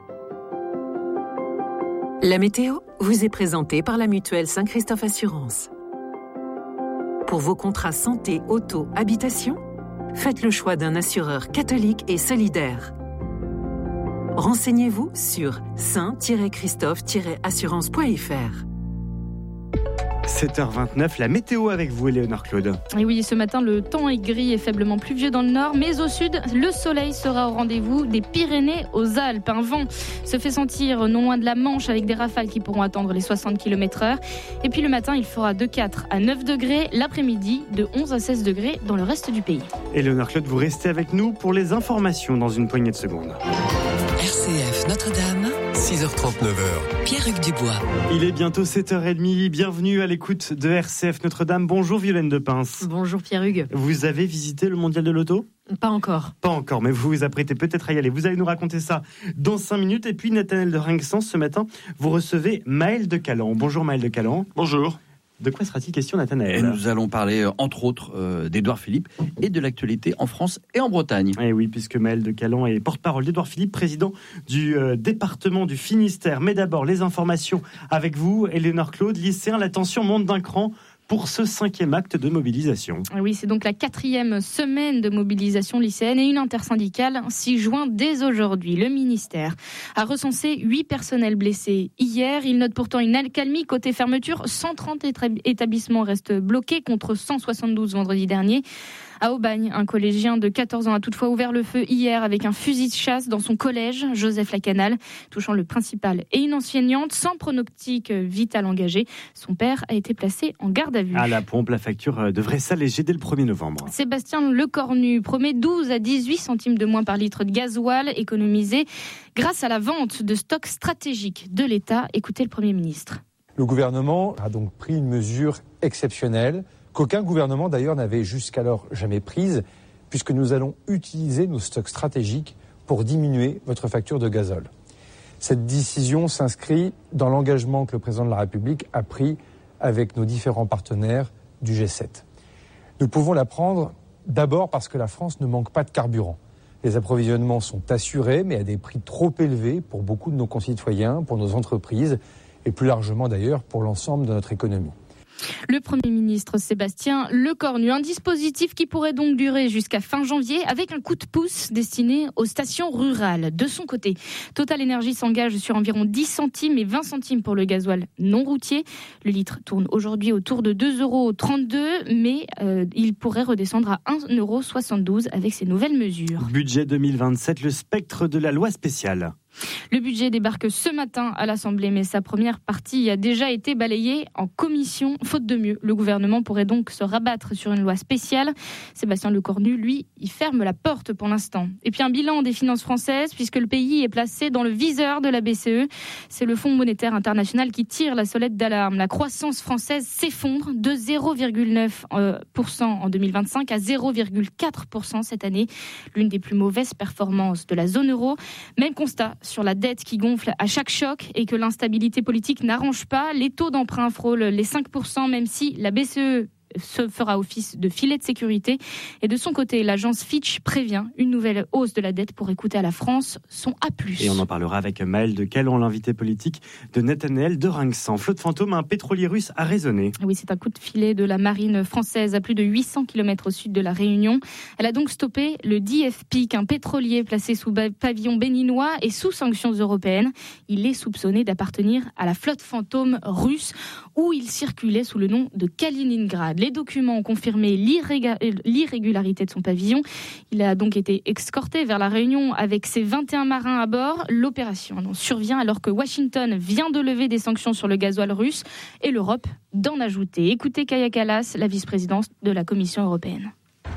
La météo vous est présentée par la mutuelle Saint-Christophe Assurance. Pour vos contrats santé, auto, habitation, faites le choix d'un assureur catholique et solidaire. Renseignez-vous sur saint christophe assurance point f r. sept heures vingt-neuf, la météo avec vous, Éléonore Claude. Et oui, ce matin, le temps est gris et faiblement pluvieux dans le nord, mais au sud, le soleil sera au rendez-vous des Pyrénées aux Alpes. Un vent se fait sentir non loin de la Manche avec des rafales qui pourront atteindre les soixante kilomètres heure. Et puis le matin, il fera de quatre à neuf degrés, l'après-midi de onze à seize degrés dans le reste du pays. Éléonore Claude, vous restez avec nous pour les informations dans une poignée de secondes. R C F Notre-Dame, six heures trente-neuf. Pierre-Hugues Dubois. Il est bientôt sept heures trente, bienvenue à l'écoute de R C F Notre-Dame. Bonjour Violaine de Pince. Bonjour Pierre-Hugues. Vous avez visité le mondial de l'auto ? Pas encore. Pas encore, mais vous vous apprêtez peut-être à y aller. Vous allez nous raconter ça dans cinq minutes. Et puis Nathanaël de Rinxens, ce matin, vous recevez Maël de Calan. Bonjour Maël de Calan. Bonjour. De quoi sera-t-il question, Nathanaël ? Nous allons parler, entre autres, euh, d'Édouard Philippe et de l'actualité en France et en Bretagne. Et oui, puisque Maël de Calan est porte-parole d'Édouard Philippe, président du euh, département du Finistère. Mais d'abord, les informations avec vous, Éléonore Claude. Lycéen, la tension monte d'un cran pour ce cinquième acte de mobilisation. Oui, c'est donc la quatrième semaine de mobilisation lycéenne et une intersyndicale s'y joint dès aujourd'hui. Le ministère a recensé huit personnels blessés hier. Il note pourtant une accalmie côté fermeture. cent trente établissements restent bloqués contre cent soixante-douze vendredi dernier. À Aubagne, un collégien de quatorze ans a toutefois ouvert le feu hier avec un fusil de chasse dans son collège, Joseph Lacanal, touchant le principal et une enseignante sans pronostic vital engagé. Son père a été placé en garde à vue. À la pompe, la facture devrait s'alléger dès le premier novembre. Sébastien Lecornu promet douze à dix-huit centimes de moins par litre de gasoil économisé grâce à la vente de stocks stratégiques de l'État. Écoutez le Premier ministre. Le gouvernement a donc pris une mesure exceptionnelle qu'aucun gouvernement d'ailleurs n'avait jusqu'alors jamais prise, puisque nous allons utiliser nos stocks stratégiques pour diminuer votre facture de gazole. Cette décision s'inscrit dans l'engagement que le président de la République a pris avec nos différents partenaires du G sept. Nous pouvons la prendre d'abord parce que la France ne manque pas de carburant. Les approvisionnements sont assurés, mais à des prix trop élevés pour beaucoup de nos concitoyens, pour nos entreprises et plus largement d'ailleurs pour l'ensemble de notre économie. Le Premier ministre Sébastien Lecornu, un dispositif qui pourrait donc durer jusqu'à fin janvier avec un coup de pouce destiné aux stations rurales. De son côté, Total Energy s'engage sur environ dix centimes et vingt centimes pour le gasoil non routier. Le litre tourne aujourd'hui autour de deux euros trente-deux, mais euh, il pourrait redescendre à un euro soixante-douze avec ces nouvelles mesures. Budget deux mille vingt-sept, le spectre de la loi spéciale. Le budget débarque ce matin à l'Assemblée, mais sa première partie a déjà été balayée en commission, faute de mieux. Le gouvernement pourrait donc se rabattre sur une loi spéciale. Sébastien Lecornu, lui, il ferme la porte pour l'instant. Et puis un bilan des finances françaises, puisque le pays est placé dans le viseur de la B C E. C'est le Fonds monétaire international qui tire la sonnette d'alarme. La croissance française s'effondre de zéro virgule neuf pour cent en deux mille vingt-cinq à zéro virgule quatre pour cent cette année. L'une des plus mauvaises performances de la zone euro. Même constat sur la dette qui gonfle à chaque choc et que l'instabilité politique n'arrange pas. Les taux d'emprunt frôlent les cinq pour cent, même si la B C E se fera office de filet de sécurité. Et de son côté, l'agence Fitch prévient une nouvelle hausse de la dette pour écouter à la France son A plus. Et on en parlera avec Maël de Calon, l'invité politique de Nathanaël de Rinxan. Flotte fantôme, un pétrolier russe a résonné. Oui, c'est un coup de filet de la marine française à plus de huit cents kilomètres au sud de la Réunion. Elle a donc stoppé le D F Peak, un pétrolier placé sous pavillon béninois et sous sanctions européennes. Il est soupçonné d'appartenir à la flotte fantôme russe où il circulait sous le nom de Kaliningrad. Les documents ont confirmé l'irréga- l'irrégularité de son pavillon. Il a donc été escorté vers la Réunion avec ses vingt et un marins à bord. L'opération survient alors que Washington vient de lever des sanctions sur le gasoil russe et l'Europe d'en ajouter. Écoutez Kaja Kallas, la vice-présidente de la Commission européenne.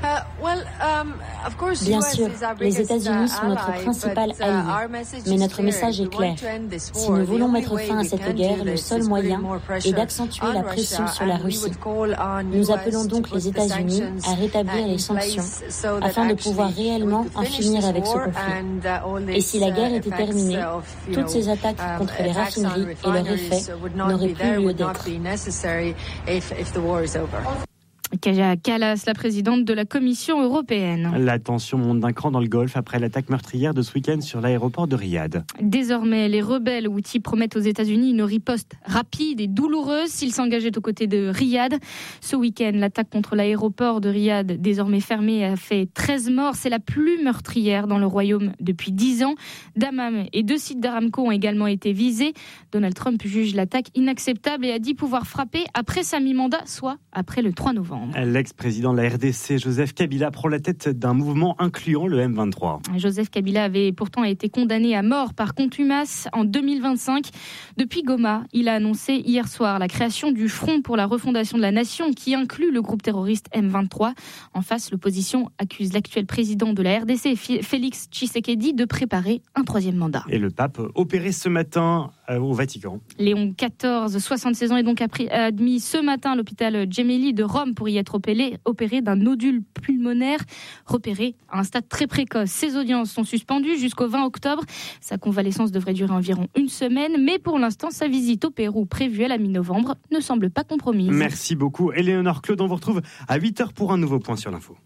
Bien sûr, les États-Unis sont notre principal allié, mais notre message est clair. Si nous voulons mettre fin à cette guerre, le seul moyen est d'accentuer la pression sur la Russie. Nous appelons donc les États-Unis à rétablir les sanctions afin de pouvoir réellement en finir avec ce conflit. Et si la guerre était terminée, toutes ces attaques contre les raffineries et leurs effets n'auraient plus lieu d'être. Kaja Kallas, la présidente de la Commission européenne. La tension monte d'un cran dans le Golfe après l'attaque meurtrière de ce week-end sur l'aéroport de Riyad. Désormais, les rebelles houthis promettent aux États-Unis une riposte rapide et douloureuse s'ils s'engageaient aux côtés de Riyad. Ce week-end, l'attaque contre l'aéroport de Riyad, désormais fermé, a fait treize morts. C'est la plus meurtrière dans le royaume depuis dix ans. Dammam et deux sites d'Aramco ont également été visés. Donald Trump juge l'attaque inacceptable et a dit pouvoir frapper après sa mi-mandat, soit après le trois novembre. L'ex-président de la R D C, Joseph Kabila, prend la tête d'un mouvement incluant le M vingt-trois. Joseph Kabila avait pourtant été condamné à mort par contumace en deux mille vingt-cinq. Depuis Goma, il a annoncé hier soir la création du Front pour la refondation de la nation qui inclut le groupe terroriste M vingt-trois. En face, l'opposition accuse l'actuel président de la R D C, Félix Tshisekedi, de préparer un troisième mandat. Et le pape opéré ce matin au Vatican. Léon quatorze, soixante-seize ans, est donc admis ce matin à l'hôpital Gemelli de Rome pour y être opéré, opéré d'un nodule pulmonaire repéré à un stade très précoce. Ses audiences sont suspendues jusqu'au vingt octobre. Sa convalescence devrait durer environ une semaine, mais pour l'instant, sa visite au Pérou prévue à la mi-novembre ne semble pas compromise. Merci beaucoup, Éléonore Claude. On vous retrouve à huit heures pour un nouveau point sur l'info.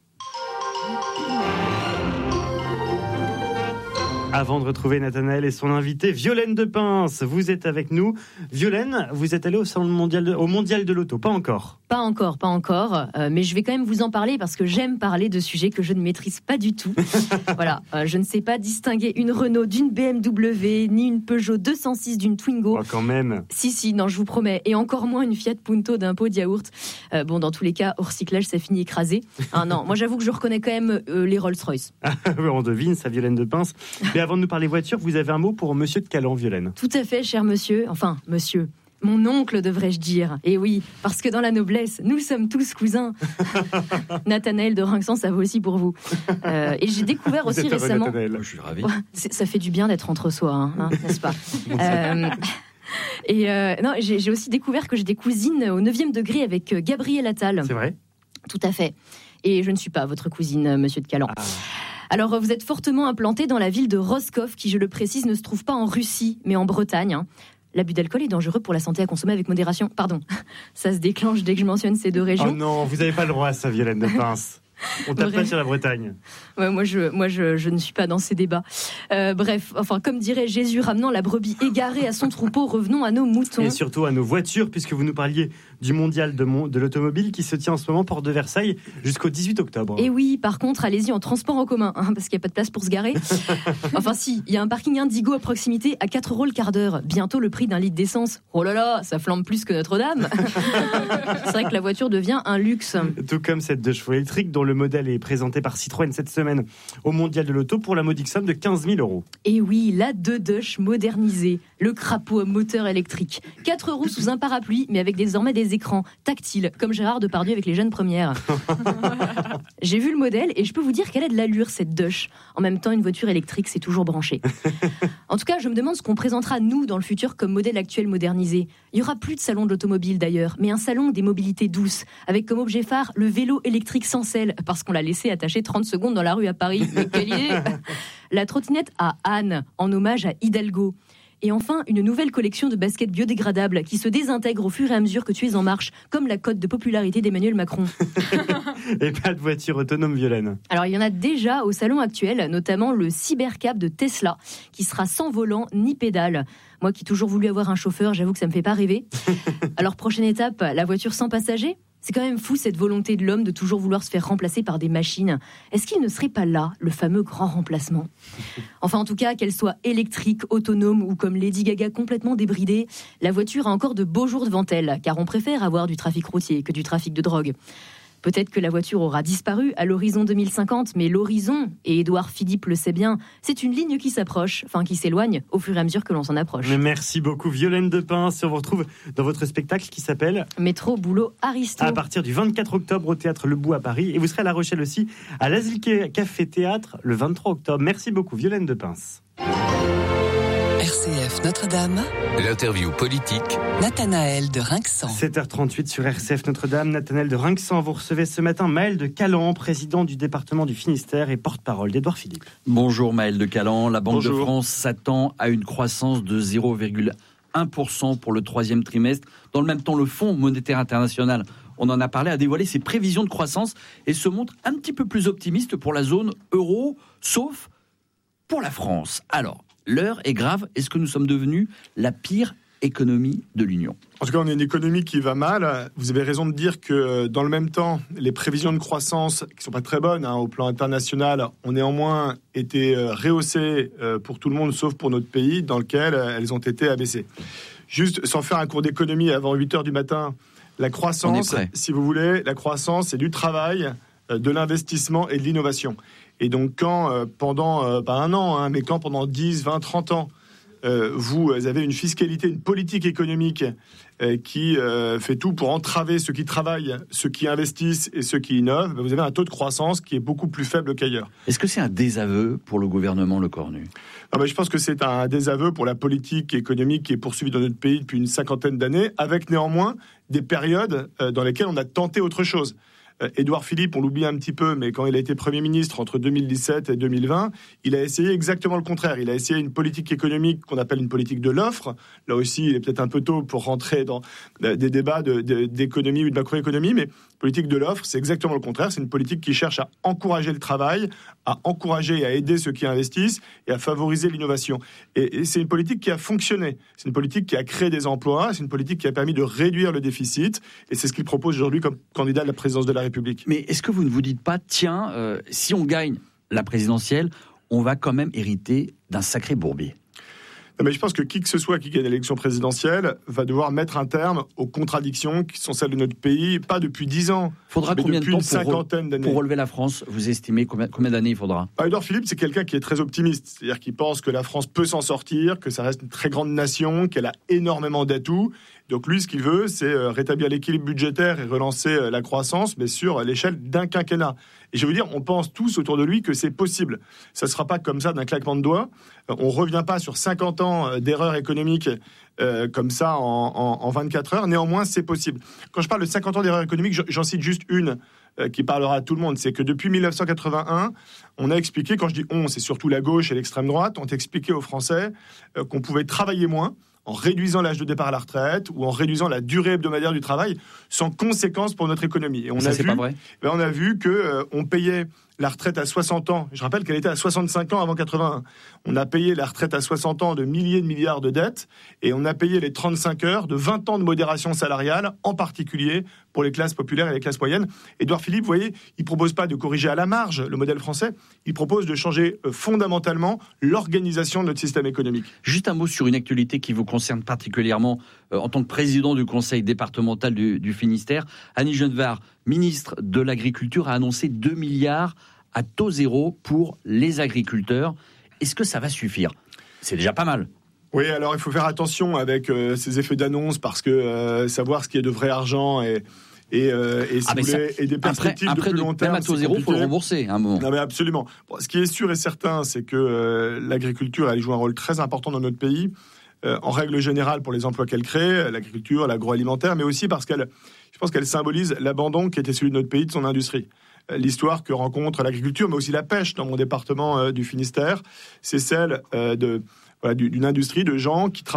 Avant de retrouver Nathanaël et son invité, Violaine Depince, vous êtes avec nous. Violaine, vous êtes allée au salon mondial de, au mondial de l'auto, pas encore. Pas encore, pas encore, euh, mais je vais quand même vous en parler parce que j'aime parler de sujets que je ne maîtrise pas du tout. Voilà, euh, je ne sais pas distinguer une Renault d'une B M W, ni une Peugeot deux cent six d'une Twingo. Oh, quand même. Si, si, non, je vous promets. Et encore moins une Fiat Punto d'un pot de yaourt. Euh, bon, dans tous les cas, au recyclage, ça finit écrasé. Ah non, moi j'avoue que je reconnais quand même euh, les Rolls-Royce. On devine, ça, Violaine de Pince. Mais avant de nous parler voiture, vous avez un mot pour Monsieur de Calan, Violaine. Tout à fait, cher monsieur. Enfin, monsieur. Mon oncle, devrais-je dire. Et oui, parce que dans la noblesse, nous sommes tous cousins. Nathanaël de Rinxan, ça vaut aussi pour vous. Euh, et j'ai découvert aussi récemment... Je suis ravi. Ouais, ça fait du bien d'être entre soi, hein, hein, n'est-ce pas? euh, Et euh, non, j'ai, j'ai aussi découvert que j'ai des cousines au neuvième degré avec Gabriel Attal. C'est vrai? Tout à fait. Et je ne suis pas votre cousine, monsieur de Calan. Ah. Alors, vous êtes fortement implanté dans la ville de Roscoff, qui, je le précise, ne se trouve pas en Russie, mais en Bretagne. Hein. L'abus d'alcool est dangereux pour la santé, à consommer avec modération. Pardon, ça se déclenche dès que je mentionne ces deux régions. Oh non, vous n'avez pas le droit à ça, Violaine de Pince. On tape pas sur la Bretagne. Ouais, moi, je, moi je, je ne suis pas dans ces débats. Euh, bref, enfin, comme dirait Jésus, ramenant la brebis égarée à son troupeau, revenons à nos moutons. Et surtout à nos voitures, puisque vous nous parliez du mondial de, mon, de l'automobile qui se tient en ce moment porte de Versailles jusqu'au dix-huit octobre. Et oui, par contre, allez-y en transport en commun, hein, parce qu'il n'y a pas de place pour se garer. Enfin si, il y a un parking Indigo à proximité à quatre euros le quart d'heure. Bientôt le prix d'un litre d'essence. Oh là là, ça flambe plus que Notre-Dame. C'est vrai que la voiture devient un luxe. Tout comme cette deux chevaux électrique dont le modèle est présenté par Citroën cette semaine au mondial de l'auto pour la modique somme de quinze mille euros. Et oui, la deux Dush modernisée, le crapaud à moteur électrique. Quatre roues sous un parapluie, mais avec désormais des écrans tactiles, comme Gérard Depardieu avec les jeunes premières. J'ai vu le modèle et je peux vous dire qu'elle a de l'allure, cette Dush. En même temps, une voiture électrique, c'est toujours branché. En tout cas, je me demande ce qu'on présentera, nous, dans le futur, comme modèle actuel modernisé. Il n'y aura plus de salon de l'automobile, d'ailleurs, mais un salon des mobilités douces, avec comme objet phare le vélo électrique sans selle, parce qu'on l'a laissé attaché trente secondes dans la rue à Paris. Mais quelle idée! La trottinette à Anne, en hommage à Hidalgo. Et enfin, une nouvelle collection de baskets biodégradables qui se désintègrent au fur et à mesure que tu es en marche, comme la cote de popularité d'Emmanuel Macron. Et pas de voiture autonome, Violaine. Alors, il y en a déjà au salon actuel, notamment le Cybercab de Tesla, qui sera sans volant ni pédale. Moi qui ai toujours voulu avoir un chauffeur, j'avoue que ça me fait pas rêver. Alors, prochaine étape, la voiture sans passager. C'est quand même fou cette volonté de l'homme de toujours vouloir se faire remplacer par des machines. Est-ce qu'il ne serait pas là, le fameux grand remplacement? Enfin, en tout cas, qu'elle soit électrique, autonome ou comme Lady Gaga complètement débridée, la voiture a encore de beaux jours devant elle, car on préfère avoir du trafic routier que du trafic de drogue. Peut-être que la voiture aura disparu à l'horizon deux mille cinquante, mais l'horizon, et Édouard Philippe le sait bien, c'est une ligne qui s'approche, enfin qui s'éloigne au fur et à mesure que l'on s'en approche. Mais merci beaucoup Violaine de Pince. On vous retrouve dans votre spectacle qui s'appelle Métro Boulot Aristo. À partir du vingt-quatre octobre au Théâtre Le Bout à Paris. Et vous serez à La Rochelle aussi, à l'Asile Café Théâtre le vingt-trois octobre. Merci beaucoup Violaine de Pince. R C F Notre-Dame. L'interview politique. Nathanaël de Rinxan. sept heures trente-huit sur R C F Notre-Dame. Nathanaël de Rinxan. Vous recevez ce matin Maël de Calan, président du département du Finistère et porte-parole d'Édouard Philippe. Bonjour Maël de Calan. La Banque Bonjour. de France s'attend à une croissance de zéro virgule un pour cent pour le troisième trimestre. Dans le même temps, le Fonds monétaire international, on en a parlé, a dévoilé ses prévisions de croissance et se montre un petit peu plus optimiste pour la zone euro, sauf pour la France. Alors, l'heure est grave. Est-ce que nous sommes devenus la pire économie de l'Union ? En tout cas, on est une économie qui va mal. Vous avez raison de dire que dans le même temps, les prévisions de croissance, qui ne sont pas très bonnes hein, au plan international, ont néanmoins été rehaussées pour tout le monde, sauf pour notre pays, dans lequel elles ont été abaissées. Juste, sans faire un cours d'économie avant huit heures du matin, la croissance, si vous voulez, la croissance, c'est du travail, de l'investissement et de l'innovation. Et donc, quand euh, pendant, euh, pas un an, hein, mais quand pendant dix, vingt, trente ans, euh, vous avez une fiscalité, une politique économique euh, qui euh, fait tout pour entraver ceux qui travaillent, ceux qui investissent et ceux qui innovent, ben vous avez un taux de croissance qui est beaucoup plus faible qu'ailleurs. Est-ce que c'est un désaveu pour le gouvernement Lecornu ? Ah ben, je pense que c'est un désaveu pour la politique économique qui est poursuivie dans notre pays depuis une cinquantaine d'années, avec néanmoins des périodes euh, dans lesquelles on a tenté autre chose. Édouard Philippe, on l'oublie un petit peu, mais quand il a été Premier ministre entre deux mille dix-sept et deux mille vingt, il a essayé exactement le contraire. Il a essayé une politique économique qu'on appelle une politique de l'offre. Là aussi, il est peut-être un peu tôt pour rentrer dans des débats de, de, d'économie ou de macroéconomie, mais politique de l'offre, c'est exactement le contraire. C'est une politique qui cherche à encourager le travail, à encourager et à aider ceux qui investissent et à favoriser l'innovation. Et, et c'est une politique qui a fonctionné. C'est une politique qui a créé des emplois. C'est une politique qui a permis de réduire le déficit. Et c'est ce qu'il propose aujourd'hui comme candidat à la présidence de la République. Mais est-ce que vous ne vous dites pas, tiens, euh, si on gagne la présidentielle, on va quand même hériter d'un sacré bourbier? Non, mais je pense que qui que ce soit qui gagne l'élection présidentielle va devoir mettre un terme aux contradictions qui sont celles de notre pays, pas depuis dix ans. Faudra mais combien depuis de temps une cinquantaine d'années. Pour relever la France, vous estimez combien, combien d'années il faudra? Édouard Philippe, c'est quelqu'un qui est très optimiste. C'est-à-dire qu'il pense que la France peut s'en sortir, que ça reste une très grande nation, qu'elle a énormément d'atouts. Donc lui, ce qu'il veut, c'est rétablir l'équilibre budgétaire et relancer la croissance, mais sur l'échelle d'un quinquennat. Et je veux dire, on pense tous autour de lui que c'est possible. Ça ne sera pas comme ça d'un claquement de doigts. On ne revient pas sur cinquante ans d'erreurs économiques euh, comme ça en, en, en vingt-quatre heures. Néanmoins, c'est possible. Quand je parle de cinquante ans d'erreurs économiques, j'en cite juste une euh, qui parlera à tout le monde. C'est que depuis mille neuf cent quatre-vingt-un, on a expliqué, quand je dis on, c'est surtout la gauche et l'extrême droite, on a expliqué aux Français euh, qu'on pouvait travailler moins en réduisant l'âge de départ à la retraite ou en réduisant la durée hebdomadaire du travail, sans conséquence pour notre économie. Et on ça, a c'est vu, pas vrai. Ben on a vu que euh, on payait la retraite à soixante ans. Je rappelle qu'elle était à soixante-cinq ans avant quatre-vingt-un. On a payé la retraite à soixante ans de milliers de milliards de dettes et on a payé les trente-cinq heures de vingt ans de modération salariale, en particulier pour les classes populaires et les classes moyennes. Édouard Philippe, vous voyez, il propose pas de corriger à la marge le modèle français, il propose de changer euh, fondamentalement l'organisation de notre système économique. Juste un mot sur une actualité qui vous concerne particulièrement euh, en tant que président du conseil départemental du, du Finistère. Annie Genevard, ministre de l'Agriculture, a annoncé deux milliards à taux zéro pour les agriculteurs. Est-ce que ça va suffire? C'est déjà pas mal. Oui, alors il faut faire attention avec euh, ces effets d'annonce parce que euh, savoir ce qui est de vrai argent et, et, euh, et, si ah vous ça, voulez, et des perspectives après, après de plus de, long terme. Même à taux zéro, il faut le rembourser à un moment. Non, mais absolument. Bon, ce qui est sûr et certain, c'est que euh, l'agriculture, elle joue un rôle très important dans notre pays. Euh, en règle générale, pour les emplois qu'elle crée, l'agriculture, l'agroalimentaire, mais aussi parce qu'elle, je pense qu'elle symbolise l'abandon qui était celui de notre pays, de son industrie. L'histoire que rencontre l'agriculture, mais aussi la pêche dans mon département euh, du Finistère, c'est celle euh, de, voilà, d'une industrie de gens qui travaillent